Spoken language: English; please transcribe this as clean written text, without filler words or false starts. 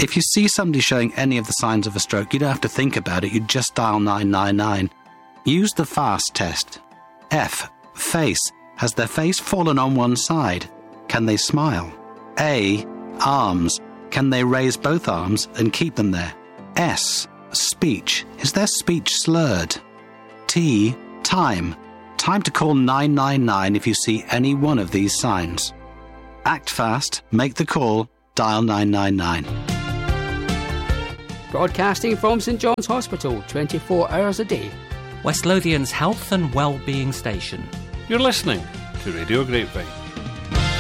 If you see somebody showing any of the signs of a stroke, you don't have to think about it. You just dial 999. Use the FAST test. F. Face. Has their face fallen on one side? Can they smile? A. Arms. Can they raise both arms and keep them there? S. Speech. Is their speech slurred? T. Time. Time to call 999 if you see any one of these signs. Act fast, make the call, dial 999. Broadcasting from St John's Hospital, 24 hours a day. West Lothian's health and well-being station. You're listening to Radio Grapevine.